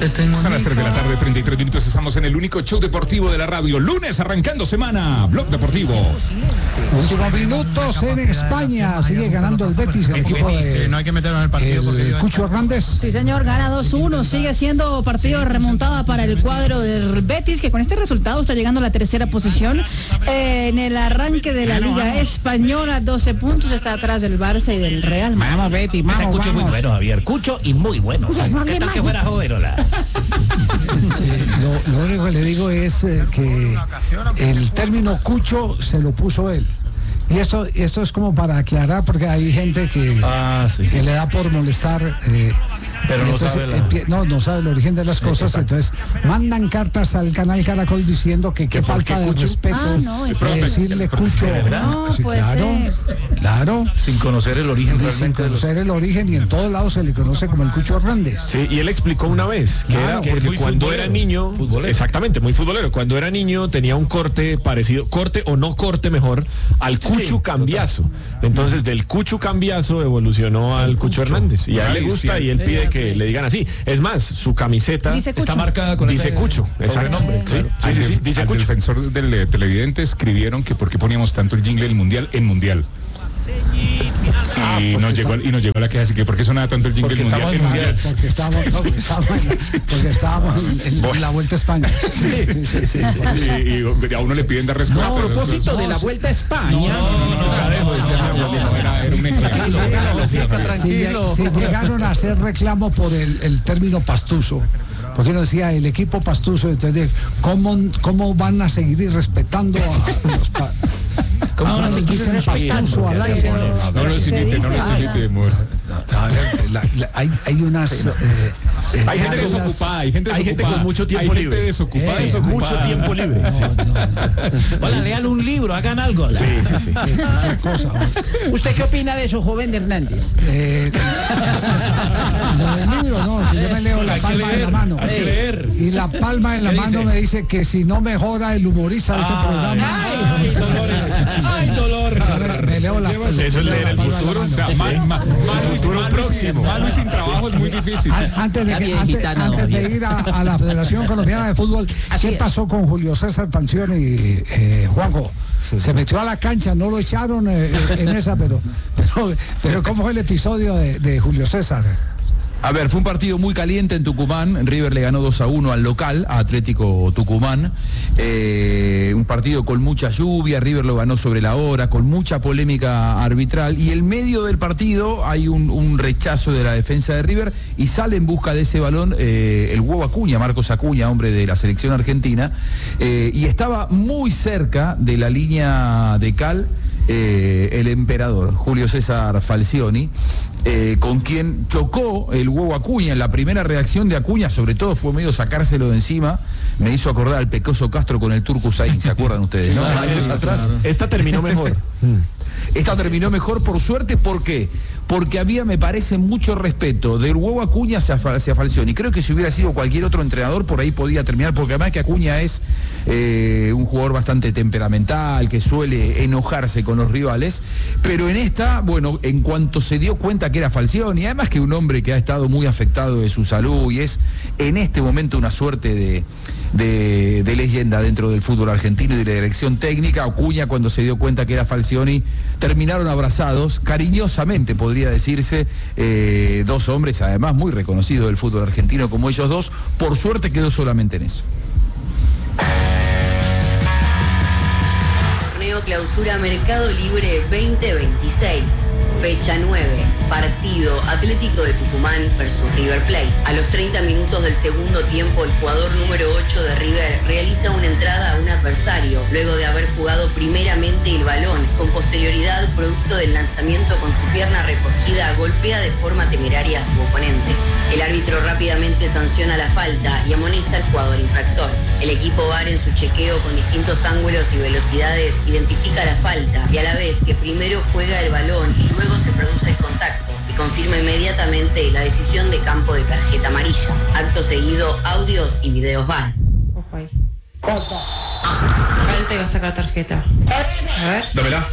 Son las 3 de la tarde, 33 minutos. Estamos en el único show deportivo de la radio. Lunes, arrancando semana. Blog Deportivo. Últimos minutos en España. Sigue ganando el Betis, el equipo de... No hay que meterlo en el partido. El Cucho Hernández. Sí, señor, gana 2-1. Sigue siendo partido de remontada para el cuadro del Betis, que con este resultado está llegando a la tercera posición en el arranque de la Liga Española. 12 puntos, está atrás del Barça y del Real Madrid. Vamos, Betis, Ese vamos, Cucho es muy bueno, Javier. Cucho y muy bueno. ¿Qué tal que fuera Joverola? Lo único que le digo es que el término Cucho se lo puso él. Y esto es como para aclarar, porque hay gente que le da por molestar. Pero no sabe no sabe el origen de las cosas, entonces mandan cartas al canal Caracol diciendo que qué falta de respeto decirle Cucho. No, sí, pues, claro. Sin conocer el origen realmente. Sin conocer el origen, y en todos lados se le conoce como el Cucho Hernández. Sí, y él explicó una vez que Claro, era porque cuando era niño, exactamente, muy futbolero, cuando era niño tenía un corte parecido, corte o no corte mejor, al Cucho Cambiazo. Entonces del Cucho Cambiazo evolucionó al Cucho Hernández. Y a él le gusta y él pide que le digan así. Es más, su camiseta está marcada con dice Cucho, exacto. Sí, dice Al Cucho. defensor del televidente escribieron que por qué poníamos tanto el jingle del Mundial en Mundial. Y nos llegó a la queja, así que ¿por qué sonaba tanto el jingle del Mundial en Mundial? Porque estábamos en la Vuelta a España. Sí. Y a uno le piden dar respuesta. A propósito de la Vuelta a España. Era un ejemplo. Tranquilo. Si llegaron a hacer reclamo por el término pastuso, porque uno decía el equipo pastuso, entonces ¿cómo van a seguir respetando a los ¿Cómo van a seguir pastuso al aire? No los imite, amor. Hay unas... Hay gente desocupada, hay gente con mucho tiempo libre. Hay gente desocupada. Mucho tiempo libre. Hola, lean un libro, hagan algo. Sí. ¿Usted qué opina de eso, joven de Hernández? Lo del libro, no, yo me leo la palma de la mano. Y la palma de la mano me dice que si no mejora el humorista de este programa... ¡Ay, dolor! Me leo la palma. Eso es leer el futuro. Futuro próximo. Malo y sin trabajo es muy difícil. Antes de ir a la Federación Colombiana de Fútbol, ¿qué pasó con Julio César Falcioni, Juanjo? Se metió a la cancha, no lo echaron en esa, pero ¿cómo fue el episodio de Julio César? A ver, fue un partido muy caliente en Tucumán. River le ganó 2-1 al local, a Atlético Tucumán. Un partido con mucha lluvia, River lo ganó sobre la hora, con mucha polémica arbitral. Y en medio del partido hay un rechazo de la defensa de River y sale en busca de ese balón el huevo Acuña, Marcos Acuña, hombre de la selección argentina. Y estaba muy cerca de la línea de cal el emperador, Julio César Falcioni, con quien chocó el huevo Acuña. En la primera reacción de Acuña, sobre todo, fue medio sacárselo de encima. Me hizo acordar al Pecoso Castro con el Turco Usain, ¿se acuerdan ustedes? ¿No? Años atrás. Esta terminó mejor. Esta terminó mejor, por suerte. ¿Por qué? Porque había, me parece, mucho respeto del huevo Acuña hacia Falcioni. Creo que si hubiera sido cualquier otro entrenador, por ahí podía terminar, porque además que Acuña es un jugador bastante temperamental, que suele enojarse con los rivales, pero en esta, bueno, en cuanto se dio cuenta que era Falcioni, además que un hombre que ha estado muy afectado de su salud y es en este momento una suerte de leyenda dentro del fútbol argentino y de la dirección técnica, Acuña, cuando se dio cuenta que era Falcioni, terminaron abrazados, cariñosamente podría decirse, dos hombres además muy reconocidos del fútbol argentino como ellos dos. Por suerte quedó solamente en eso. Torneo Clausura Mercado Libre 2026. Fecha 9, partido Atlético de Tucumán versus River Plate. A los 30 minutos del segundo tiempo, el jugador número 8 de River realiza una entrada a un adversario, luego de haber jugado primeramente el balón. Con posterioridad, producto del lanzamiento con su pierna recogida, golpea de forma temeraria a su oponente. El árbitro rápidamente sanciona la falta y amonesta al jugador infractor. El equipo VAR, en su chequeo con distintos ángulos y velocidades, identifica la falta y a la vez que primero juega el balón y luego se produce el contacto y confirma inmediatamente la decisión de campo de tarjeta amarilla. Acto seguido, audios y videos VAR. Ojo ahí. Falta y va a sacar tarjeta. A ver. Dámela.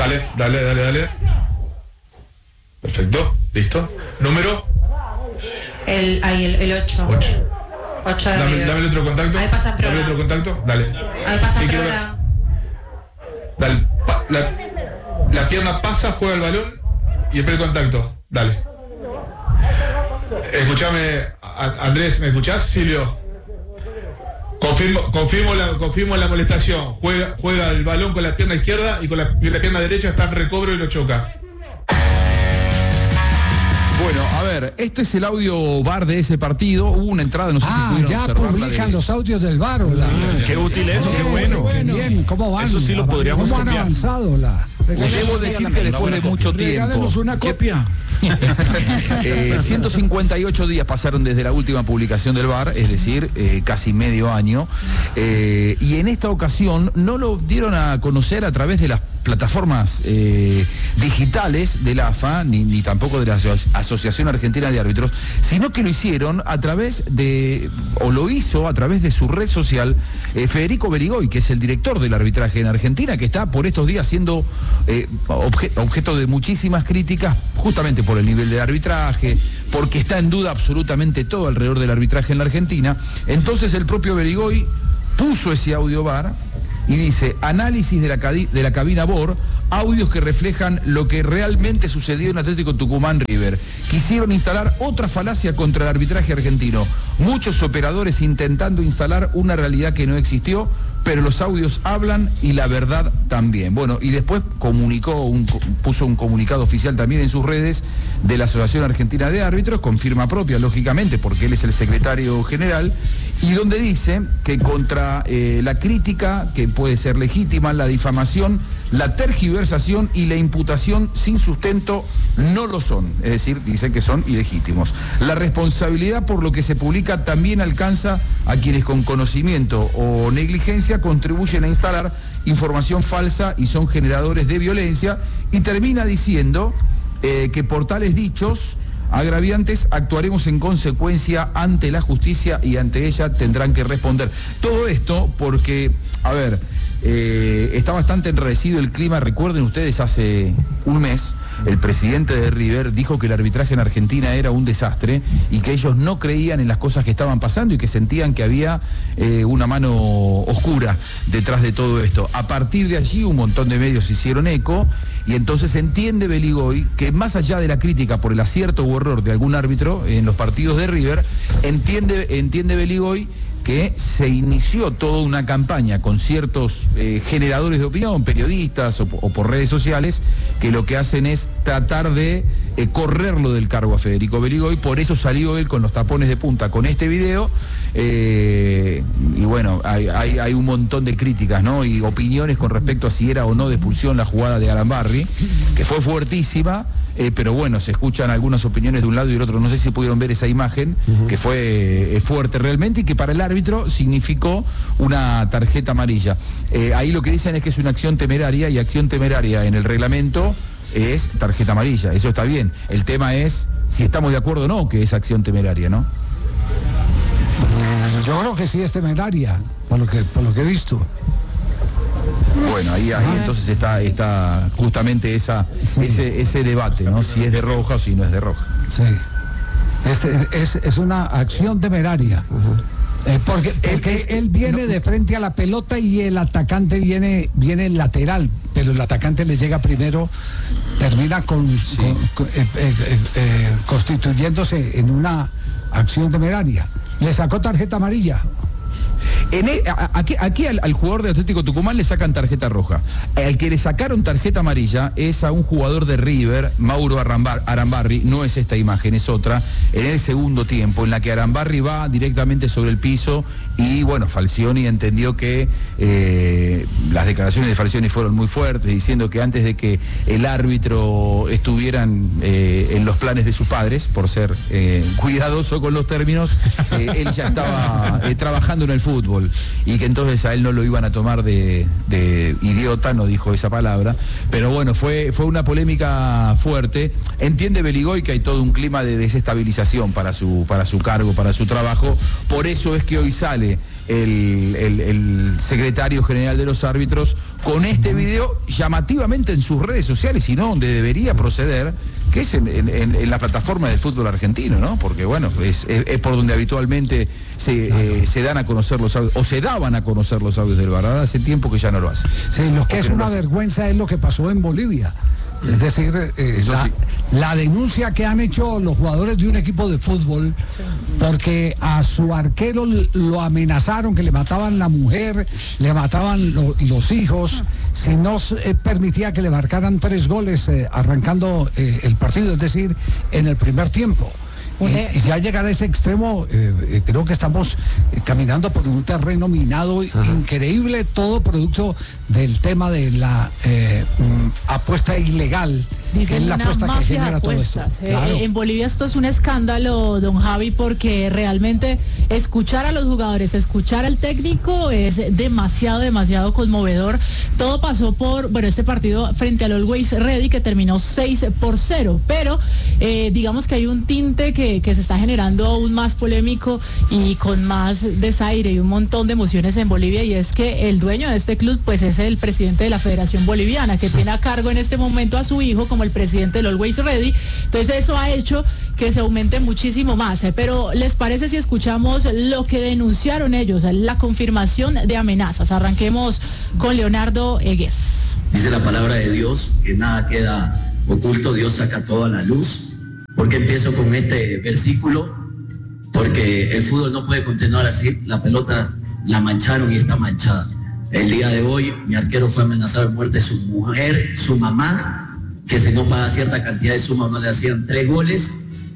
Dale. Perfecto. ¿Listo? Número El 8. 8 de dame el otro contacto. Ahí pasa Dame el otro contacto. Dale. Ahí pasa Sí, dale. La pierna pasa, juega el balón y el contacto. Dale. Escuchame, Andrés, ¿me escuchás, Silvio? Confirmo la molestación. Juega el balón con la pierna izquierda y con la pierna derecha está en recobro y lo choca. Bueno, a ver, este es el audio VAR de ese partido. Hubo una entrada, no sé si pudieron ya observarla publican los audios del VAR. Qué útil eso, qué bueno. Bien, ¿cómo van? Eso sí lo podríamos ¿Cómo han copiar. avanzado Debo decir que después de mucho tiempo. Regálenos una copia. 158 días pasaron desde la última publicación del VAR, es decir, casi medio año. Y en esta ocasión no lo dieron a conocer a través de las plataformas digitales de la AFA, ni tampoco de la Asociación Argentina de Árbitros, sino que lo hicieron a través de, o lo hizo a través de su red social, Federico Berigoy, que es el director del arbitraje en Argentina, que está por estos días siendo objeto de muchísimas críticas, justamente por el nivel de arbitraje, porque está en duda absolutamente todo alrededor del arbitraje en la Argentina. Entonces el propio Berigoy puso ese audio VAR y dice: análisis de la cabina VAR, audios que reflejan lo que realmente sucedió en Atlético Tucumán River. Quisieron instalar otra falacia contra el arbitraje argentino. Muchos operadores intentando instalar una realidad que no existió, pero los audios hablan y la verdad también. Bueno, y después puso un comunicado oficial también en sus redes de la Asociación Argentina de Árbitros, con firma propia, lógicamente, porque él es el secretario general, y donde dice que contra la crítica, que puede ser legítima, la difamación, la tergiversación y la imputación sin sustento no lo son, es decir, dicen que son ilegítimos. La responsabilidad por lo que se publica también alcanza a quienes con conocimiento o negligencia contribuyen a instalar información falsa y son generadores de violencia, y termina diciendo que por tales dichos agraviantes actuaremos en consecuencia ante la justicia y ante ella tendrán que responder. Todo esto porque, a ver, está bastante enrarecido el clima. Recuerden ustedes, hace un mes el presidente de River dijo que el arbitraje en Argentina era un desastre y que ellos no creían en las cosas que estaban pasando y que sentían que había una mano oscura detrás de todo esto. A partir de allí un montón de medios hicieron eco, y entonces entiende Berigoy que más allá de la crítica por el acierto u error de algún árbitro en los partidos de River, entiende Berigoy que se inició toda una campaña con ciertos generadores de opinión, periodistas o por redes sociales, que lo que hacen es tratar de correrlo del cargo a Federico Berigoy. Por eso salió él con los tapones de punta con este video, y bueno, hay un montón de críticas, ¿no? Y opiniones con respecto a si era o no de expulsión la jugada de Arambarri, que fue fuertísima. Pero bueno, se escuchan algunas opiniones de un lado y del otro. No sé si pudieron ver esa imagen, que fue fuerte realmente y que para el árbitro significó una tarjeta amarilla. Ahí lo que dicen es que es una acción temeraria, y acción temeraria en el reglamento es tarjeta amarilla. Eso está bien. El tema es si estamos de acuerdo o no que es acción temeraria, ¿no? Yo creo que sí es temeraria, por lo que he visto. Bueno, ahí entonces está justamente ese debate, ¿no? Si es de roja o si no es de roja. Sí. Es una acción temeraria. Porque él viene de frente a la pelota y el atacante viene lateral, pero el atacante le llega primero, termina constituyéndose en una acción temeraria. Le sacó tarjeta amarilla. Aquí al jugador de Atlético Tucumán le sacan tarjeta roja. Al que le sacaron tarjeta amarilla es a un jugador de River, Mauro Arambarri. No es esta imagen, es otra, en el segundo tiempo, en la que Arambarri va directamente sobre el piso y bueno, Falcioni entendió que las declaraciones de Falcioni fueron muy fuertes, diciendo que antes de que el árbitro estuvieran en los planes de sus padres, por ser cuidadoso con los términos, él ya estaba trabajando en el fútbol, y que entonces a él no lo iban a tomar de idiota, no dijo esa palabra, pero bueno, fue una polémica fuerte. Entiende Berigoy que hay todo un clima de desestabilización para su cargo, para su trabajo. Por eso es que hoy sale el secretario general de los árbitros con este video llamativamente en sus redes sociales, y no donde debería proceder, que es en la plataforma del fútbol argentino, ¿no? Porque bueno, es por donde habitualmente se dan a conocer los audios, o se daban a conocer los audios del VAR. Hace tiempo que ya no lo hace. Sí, lo que es una vergüenza es lo que pasó en Bolivia. Es decir, la denuncia que han hecho los jugadores de un equipo de fútbol, porque a su arquero lo amenazaron que le mataban la mujer, le mataban los hijos, si no permitía que le marcaran 3 goles arrancando el partido, es decir, en el primer tiempo. Y ya llegar a ese extremo, creo que estamos caminando por un terreno minado increíble, todo producto del tema de la apuesta ilegal. Dicen que es la una apuesta que mafia genera de todo esto. apuestas. Claro. En Bolivia esto es un escándalo, don Javi, porque realmente escuchar a los jugadores, escuchar al técnico es demasiado conmovedor. Todo pasó por, este partido frente al Always Ready, que terminó 6-0, pero digamos que hay un tinte que se está generando aún más polémico y con más desaire y un montón de emociones en Bolivia, y es que el dueño de este club pues es el presidente de la Federación Boliviana, que tiene a cargo en este momento a su hijo como el presidente del Always Ready. Entonces eso ha hecho que se aumente muchísimo más, pero ¿les parece si escuchamos lo que denunciaron ellos, la confirmación de amenazas? Arranquemos con Leonardo Egues. Dice la palabra de Dios que nada queda oculto, Dios saca todo a la luz. ¿Por qué empiezo con este versículo? Porque el fútbol no puede continuar así, la pelota la mancharon y está manchada. El día de hoy mi arquero fue amenazado de muerte, su mujer, su mamá, que si no paga cierta cantidad de suma no le hacían 3 goles,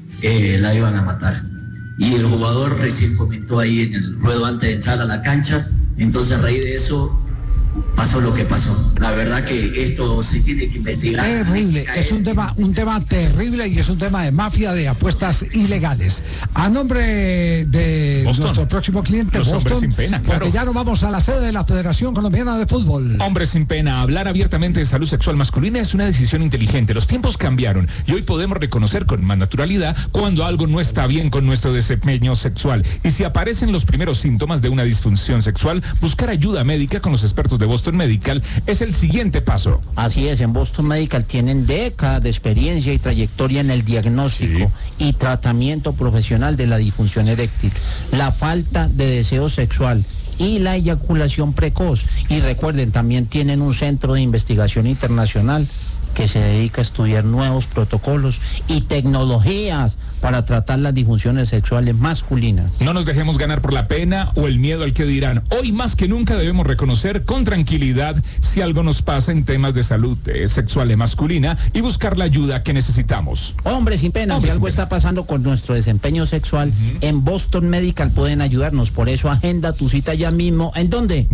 la iban a matar. Y el jugador recién comentó ahí en el ruedo antes de entrar a la cancha, entonces a raíz de eso pasó lo que pasó. La verdad que esto se tiene que investigar. Terrible, es un tema terrible, y es un tema de mafia de apuestas ilegales. A nombre de nuestro próximo cliente, los Boston, hombres sin pena, claro. Porque ya nos vamos a la sede de la Federación Colombiana de Fútbol. Hombres sin pena, hablar abiertamente de salud sexual masculina es una decisión inteligente. Los tiempos cambiaron y hoy podemos reconocer con más naturalidad cuando algo no está bien con nuestro desempeño sexual. Y si aparecen los primeros síntomas de una disfunción sexual, buscar ayuda médica con los expertos de Boston Medical es el siguiente paso. Así es, en Boston Medical tienen décadas de experiencia y trayectoria en el diagnóstico y tratamiento profesional de la disfunción eréctil, la falta de deseo sexual y la eyaculación precoz. Y recuerden, también tienen un centro de investigación internacional que se dedica a estudiar nuevos protocolos y tecnologías para tratar las disfunciones sexuales masculinas. No nos dejemos ganar por la pena o el miedo al que dirán. Hoy más que nunca debemos reconocer con tranquilidad si algo nos pasa en temas de salud sexual masculina y buscar la ayuda que necesitamos. Hombres sin pena, si algo está pasando con nuestro desempeño sexual, en Boston Medical pueden ayudarnos. Por eso agenda tu cita ya mismo. ¿En dónde?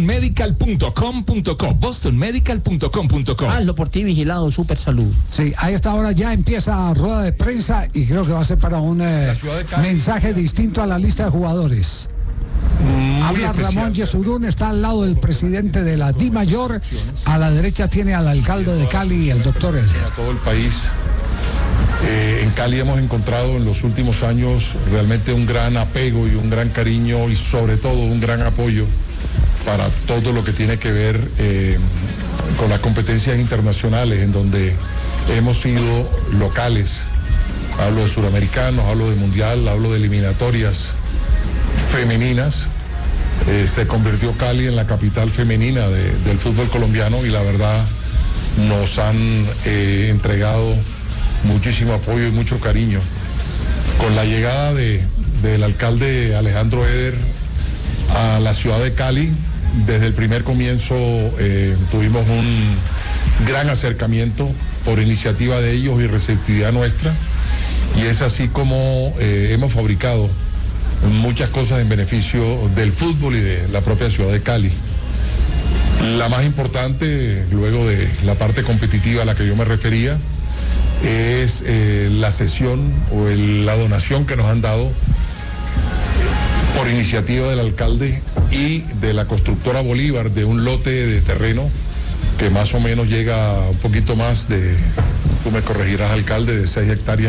bostonmedical.com.co bostonmedical.com.co. Hazlo por ti, vigilado. Super Salud. Sí, a esta hora ya empieza rueda de prensa y creo que va a ser para un mensaje distinto a la lista de jugadores. Habla Ramón Yesurún, está al lado del presidente de la DIMAYOR, a la derecha tiene al alcalde de Cali, el doctor Heller. A todo el país. En Cali hemos encontrado en los últimos años realmente un gran apego y un gran cariño y sobre todo un gran apoyo para todo lo que tiene que ver con las competencias internacionales, en donde hemos sido locales. Hablo de suramericanos, hablo de mundial, hablo de eliminatorias femeninas. Se convirtió Cali en la capital femenina del fútbol colombiano y la verdad nos han entregado muchísimo apoyo y mucho cariño. Con la llegada del alcalde Alejandro Eder a la ciudad de Cali, desde el primer comienzo tuvimos un gran acercamiento por iniciativa de ellos y receptividad nuestra, y es así como hemos fabricado muchas cosas en beneficio del fútbol y de la propia ciudad de Cali. La más importante, luego de la parte competitiva a la que yo me refería, es la cesión o la donación que nos han dado por iniciativa del alcalde y de la constructora Bolívar de un lote de terreno que más o menos llega a un poquito más de, tú me corregirás, alcalde, de 6,5 hectáreas,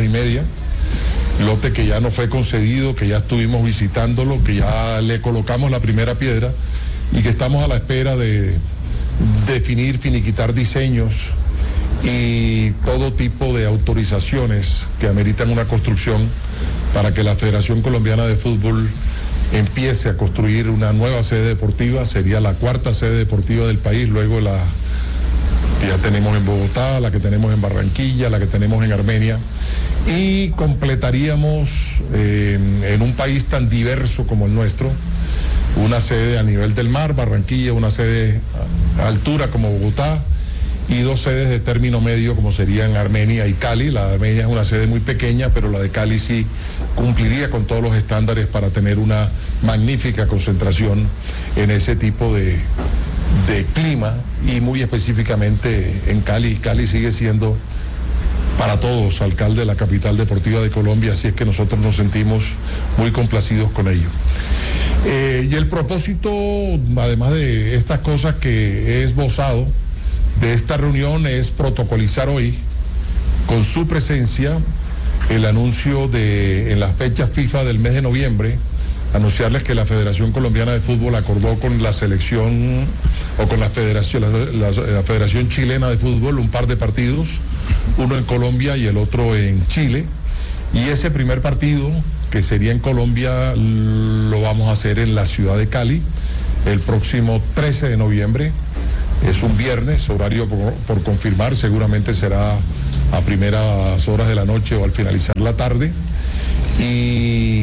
lote que ya no fue concedido, que ya estuvimos visitándolo, que ya le colocamos la primera piedra y que estamos a la espera de definir, finiquitar diseños y todo tipo de autorizaciones que ameritan una construcción para que la Federación Colombiana de Fútbol empiece a construir una nueva sede deportiva. Sería la 4ª sede deportiva del país, luego la que ya tenemos en Bogotá, la que tenemos en Barranquilla, la que tenemos en Armenia, y completaríamos en un país tan diverso como el nuestro, una sede a nivel del mar, Barranquilla, una sede a altura como Bogotá, y 2 sedes de término medio como serían Armenia y Cali. La de Armenia es una sede muy pequeña, pero la de Cali sí cumpliría con todos los estándares para tener una magnífica concentración en ese tipo de clima, y muy específicamente en Cali. Cali sigue siendo para todos alcalde de la capital deportiva de Colombia, así es que nosotros nos sentimos muy complacidos con ello. Y el propósito, además de estas cosas que he esbozado de esta reunión, es protocolizar hoy, con su presencia, el anuncio en las fechas FIFA del mes de noviembre, anunciarles que la Federación Colombiana de Fútbol acordó con la selección o con la Federación Chilena de Fútbol un par de partidos, uno en Colombia y el otro en Chile, y ese primer partido, que sería en Colombia, lo vamos a hacer en la ciudad de Cali el próximo 13 de noviembre. Es un viernes, horario por confirmar, seguramente será a primeras horas de la noche o al finalizar la tarde. Y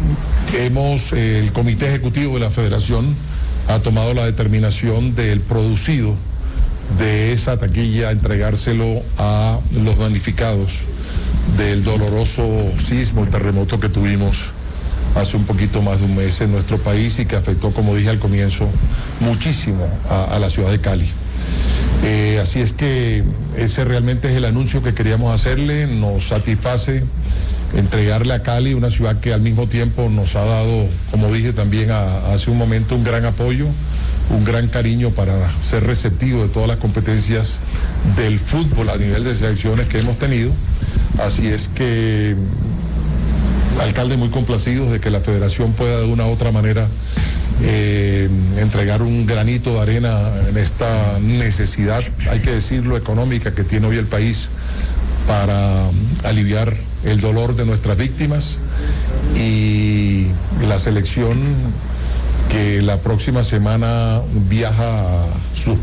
el Comité Ejecutivo de la Federación ha tomado la determinación del producido de esa taquilla, entregárselo a los damnificados del doloroso sismo, el terremoto que tuvimos hace un poquito más de un mes en nuestro país y que afectó, como dije al comienzo, muchísimo a la ciudad de Cali. Así es que ese realmente es el anuncio que queríamos hacerle. Nos satisface entregarle a Cali, una ciudad que al mismo tiempo nos ha dado, como dije también hace un momento, un gran apoyo, un gran cariño para ser receptivo de todas las competencias del fútbol a nivel de selecciones que hemos tenido. Así es que, alcalde, muy complacidos de que la federación pueda de una u otra manera entregar un granito de arena en esta necesidad, hay que decirlo, económica que tiene hoy el país para aliviar el dolor de nuestras víctimas. Y la selección, que la próxima semana viaja a sus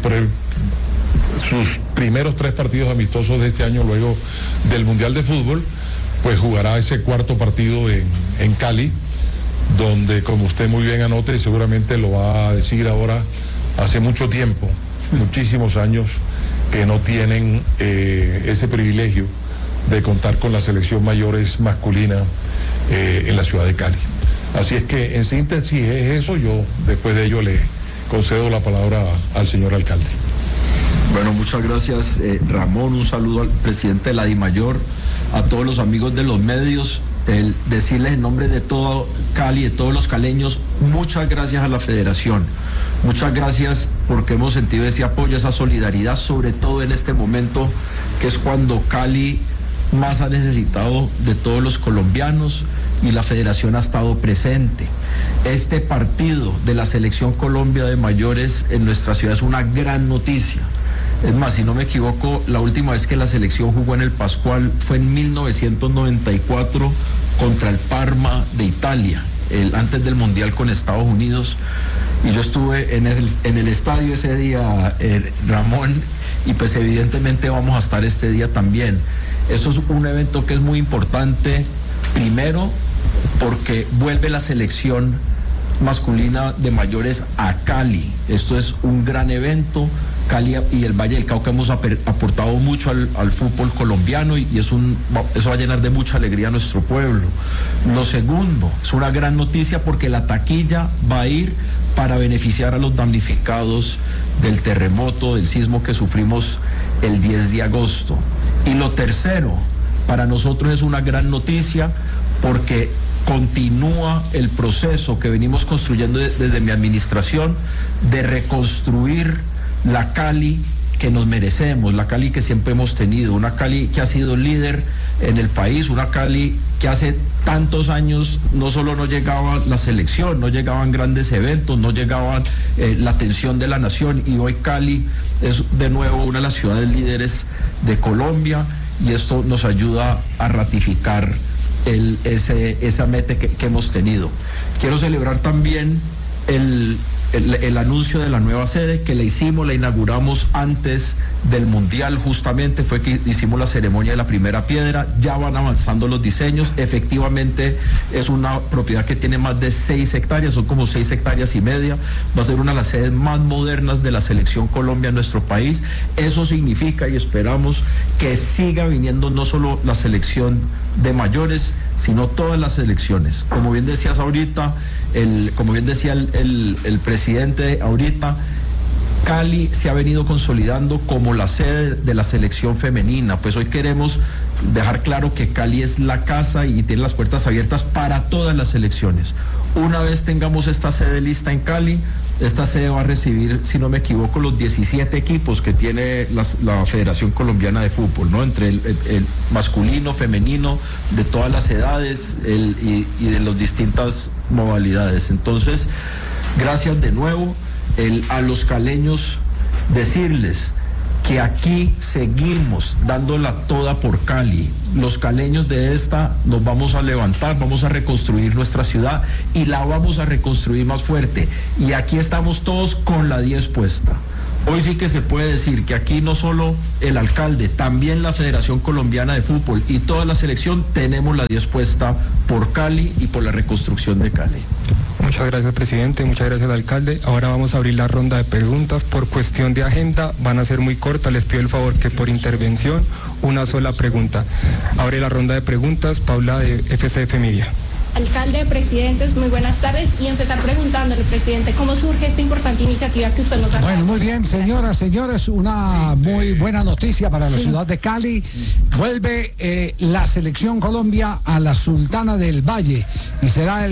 primeros 3 partidos amistosos de este año luego del Mundial de Fútbol, pues jugará ese 4º partido en Cali, donde, como usted muy bien anota y seguramente lo va a decir ahora, hace mucho tiempo, muchísimos años, que no tienen ese privilegio de contar con la selección mayores masculina en la ciudad de Cali. Así es que, en síntesis, es eso. Yo después de ello le concedo la palabra al señor alcalde. Bueno, muchas gracias, Ramón. Un saludo al presidente de la DIMAYOR, a todos los amigos de los medios. Decirles en nombre de todo Cali, de todos los caleños, muchas gracias a la federación. Muchas gracias porque hemos sentido ese apoyo, esa solidaridad, sobre todo en este momento, que es cuando Cali más ha necesitado de todos los colombianos, y la federación ha estado presente. Este partido de la Selección Colombia de mayores en nuestra ciudad es una gran noticia. Es más, si no me equivoco, la última vez que la selección jugó en el Pascual fue en 1994 contra el Parma de Italia, antes del Mundial con Estados Unidos. Y yo estuve en el estadio ese día, Ramón, y pues evidentemente vamos a estar este día también. Eso es un evento que es muy importante, primero porque vuelve la selección masculina de mayores a Cali. Esto es un gran evento. Cali y el Valle del Cauca hemos aportado mucho al fútbol colombiano, y eso va a llenar de mucha alegría a nuestro pueblo. Lo segundo, es una gran noticia porque la taquilla va a ir para beneficiar a los damnificados del terremoto, del sismo que sufrimos el 10 de agosto. Y lo tercero, para nosotros es una gran noticia porque continúa el proceso que venimos construyendo desde mi administración de reconstruir la Cali que nos merecemos, la Cali que siempre hemos tenido, una Cali que ha sido líder en el país, una Cali que hace tantos años no solo no llegaba la selección, no llegaban grandes eventos, no llegaba la atención de la nación, y hoy Cali es de nuevo una de las ciudades líderes de Colombia, y esto nos ayuda a ratificar esa meta que hemos tenido. Quiero celebrar también el anuncio de la nueva sede, que la inauguramos antes del Mundial, justamente fue que hicimos la ceremonia de la primera piedra, ya van avanzando los diseños, efectivamente es una propiedad que tiene más de 6 hectáreas, son como 6 hectáreas y media, va a ser una de las sedes más modernas de la Selección Colombia en nuestro país. Eso significa, y esperamos que siga viniendo no solo la selección de mayores, sino todas las selecciones. Como bien decías ahorita, como bien decía el presidente ahorita, Cali se ha venido consolidando como la sede de la selección femenina. Pues hoy queremos dejar claro que Cali es la casa y tiene las puertas abiertas para todas las selecciones. Una vez tengamos esta sede lista en Cali, esta sede va a recibir, si no me equivoco, los 17 equipos que tiene la Federación Colombiana de Fútbol, ¿no? Entre el masculino, femenino, de todas las edades y de las distintas modalidades. Entonces, gracias de nuevo. A los caleños decirles que aquí seguimos dándola toda por Cali. Los caleños de esta nos vamos a levantar, vamos a reconstruir nuestra ciudad y la vamos a reconstruir más fuerte. Y aquí estamos todos con la 10 puesta. Hoy sí que se puede decir que aquí no solo el alcalde, también la Federación Colombiana de Fútbol y toda la selección tenemos la 10 puesta por Cali y por la reconstrucción de Cali. Muchas gracias, presidente, muchas gracias, alcalde. Ahora vamos a abrir la ronda de preguntas. Por cuestión de agenda van a ser muy cortas, les pido el favor que por intervención una sola pregunta. Abre la ronda de preguntas, Paula de FCF Media. Alcalde, presidentes, muy buenas tardes, y empezar preguntándole, presidente, ¿cómo surge esta importante iniciativa que usted nos ha dado? Bueno, muy bien, señoras, señores, una muy buena noticia para la ciudad de Cali. Vuelve la selección Colombia a la Sultana del Valle y será el